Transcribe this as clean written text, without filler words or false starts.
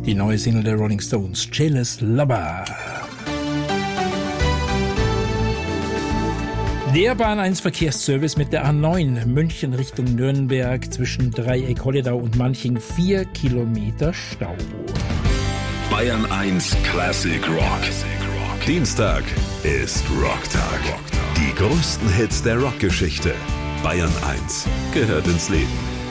Die neue Single der Rolling Stones, Jealous Lover. Der Bahn 1 Verkehrsservice mit der A9 München Richtung Nürnberg zwischen Dreieck Holledau und Manching 4 Kilometer Stau. Bayern 1 Classic Rock. Dienstag ist Rocktag. Die größten Hits der Rockgeschichte. Bayern 1 gehört ins Leben.